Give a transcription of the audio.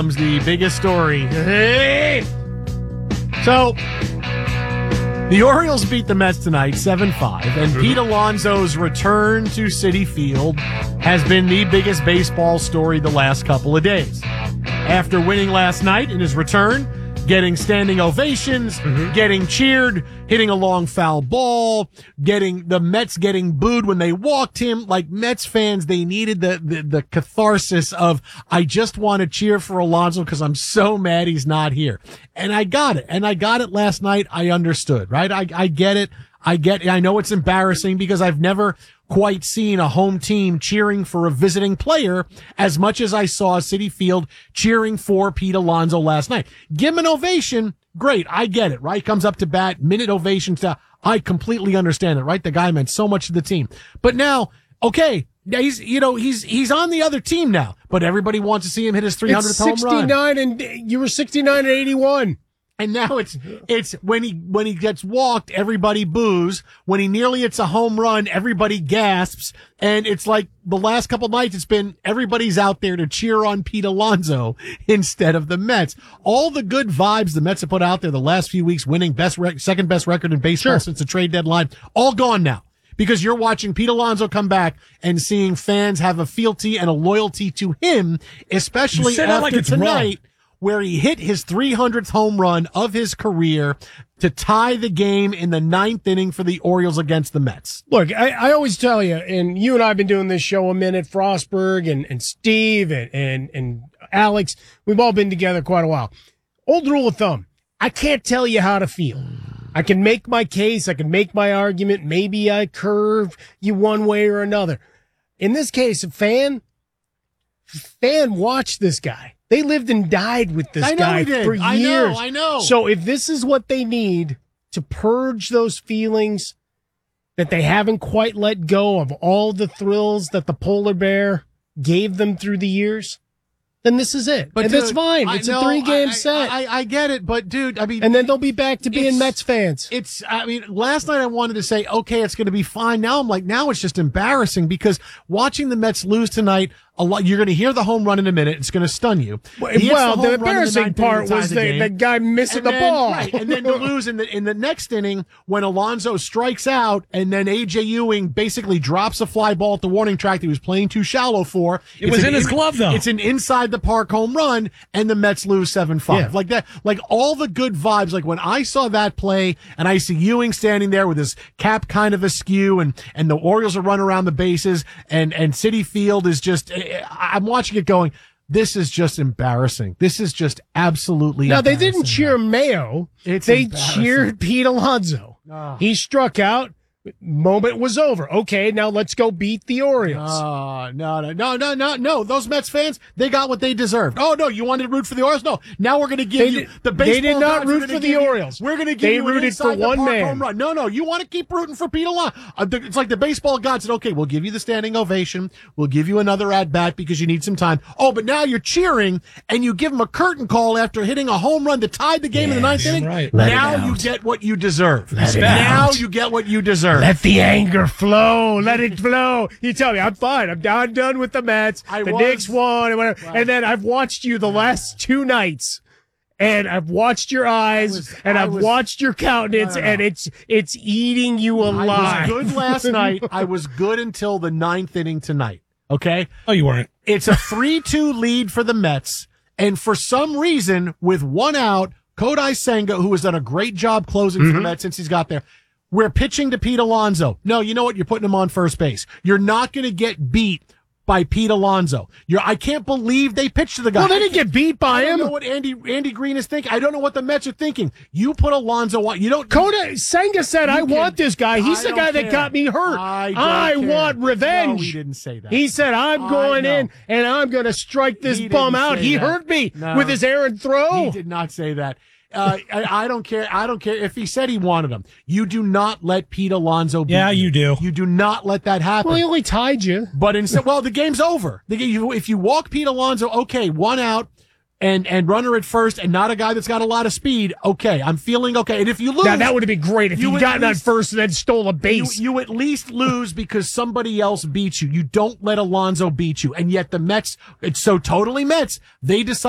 comes the biggest story. Hey! So, the Orioles beat the Mets tonight 7-5, and Pete Alonso's return to Citi Field has been the biggest baseball story the last couple of days. After winning last night in his return, getting standing ovations, getting cheered, hitting a long foul ball, getting the Mets getting booed when they walked him. Like Mets fans, they needed the catharsis of, I just want to cheer for Alonso because I'm so mad he's not here. And I got it. And I got it last night. I understood, right? I get it. I know it's embarrassing because I've never quite seen a home team cheering for a visiting player as much as I saw Citi Field cheering for Pete Alonso last night. Give him an ovation. Great. I get it, right? Comes up to bat, minute ovation stuff. I completely understand it, right? The guy meant so much to the team. But now, okay, he's on the other team now, but everybody wants to see him hit his 300th home run. 69 and you were 69 and 81. And now it's when he gets walked, everybody boos. When he nearly hits a home run, everybody gasps. And it's like the last couple nights, it's been everybody's out there to cheer on Pete Alonso instead of the Mets. All the good vibes the Mets have put out there the last few weeks, winning second best record in baseball since the trade deadline, all gone now. Because you're watching Pete Alonso come back and seeing fans have a fealty and a loyalty to him, especially after tonight, where he hit his 300th home run of his career to tie the game in the 9th inning for the Orioles against the Mets. Look, I always tell you, and you and I have been doing this show a minute, Frostberg and Steve and Alex, we've all been together quite a while. Old rule of thumb, I can't tell you how to feel. I can make my case, I can make my argument, maybe I curve you one way or another. In this case, a fan watched this guy. They lived and died with this guy for years. I know. So if this is what they need to purge those feelings that they haven't quite let go of, all the thrills that the polar bear gave them through the years, then this is it. But that's fine. It's a 3-game set. I get it, but dude, I mean. And then they'll be back to being Mets fans. Last night I wanted to say, okay, it's going to be fine. Now I'm like, now it's just embarrassing because watching the Mets lose tonight, you're going to hear the home run in a minute. It's going to stun you. Well, the embarrassing part was the guy missing the ball. Right, and then to lose in the next inning when Alonso strikes out and then A.J. Ewing basically drops a fly ball at the warning track that he was playing too shallow for. It was in his glove, though. It's an inside the park home run, and the Mets lose 7-5. Yeah. Like that, like all the good vibes. Like when I saw that play and I see Ewing standing there with his cap kind of askew and the Orioles are running around the bases and Citi Field is just, I'm watching it going, this is just embarrassing. This is just absolutely embarrassing. Now, they didn't cheer Mayo. They cheered Pete Alonso. Oh. He struck out. Moment was over. Okay, now let's go beat the Orioles. No. Those Mets fans, they got what they deserved. Oh, no, you wanted to root for the Orioles? No. Now we're going to give you the baseball. They did not root for the Orioles. We're going to give you an rooted for one man. Home run. No, you want to keep rooting for Pete Alonso. It's like the baseball god said, okay, we'll give you the standing ovation. We'll give you another at-bat because you need some time. Oh, but now you're cheering and you give him a curtain call after hitting a home run to tie the game in the 9th inning. Right. Now you get what you deserve. Now you get what you deserve. Let the anger flow. Let it flow. You tell me, I'm fine. I'm done with the Mets. The Knicks won. And whatever. Right. And then I've watched you the last 2 nights. And I've watched your eyes. I've watched your countenance. And it's eating you alive. I was good last night. I was good until the 9th inning tonight. Okay? Oh, you weren't. It's a 3-2 lead for the Mets. And for some reason, with 1 out, Kodai Senga, who has done a great job closing for the Mets since he's got there, we're pitching to Pete Alonso. No, you know what? You're putting him on first base. You're not going to get beat by Pete Alonso. I can't believe they pitched to the guy. Well, they didn't get beat by him. I don't know what Andy Green is thinking. I don't know what the Mets are thinking. You put Alonso on. You don't. Kodai Senga said, I want this guy. He's the guy that got me hurt. I want revenge. No, he didn't say that. He said, I'm going in and I'm going to strike this bum out. He hurt me with his errant throw. He did not say that. I don't care. I don't care if he said he wanted him. You do not let Pete Alonso beat you. You do. You do not let that happen. Well, he only tied you. But instead, the game's over. If you walk Pete Alonso, okay, 1 out and runner at first and not a guy that's got a lot of speed, okay, I'm feeling okay. And if you lose... Now, that would have been great if you got that first and then stole a base. You at least lose because somebody else beats you. You don't let Alonso beat you. And yet the Mets, it's so totally Mets, they decide